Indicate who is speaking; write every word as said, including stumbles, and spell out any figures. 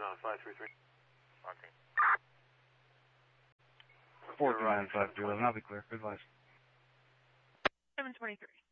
Speaker 1: nine five three three.
Speaker 2: Launching.
Speaker 3: four two nine five two eleven, I'll be clear. Good advice.
Speaker 4: seven twenty-three.